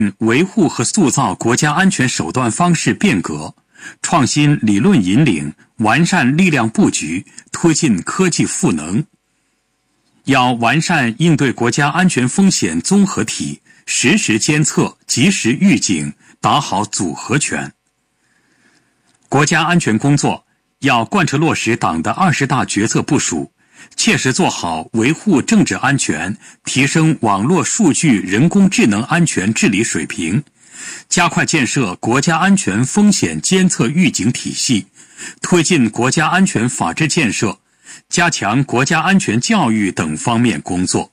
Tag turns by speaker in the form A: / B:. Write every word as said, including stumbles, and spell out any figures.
A: 维护和塑造国家安全手段方式变革，创新理论引领，完善力量布局，推进科技赋能。要完善应对国家安全风险综合体，实时监测，及时预警，打好组合拳。国家安全工作要贯彻落实党的二十大决策部署，切实做好维护政治安全、提升网络数据人工智能安全治理水平，加快建设国家安全风险监测预警体系，推进国家安全法治建设，加强国家安全教育等方面工作。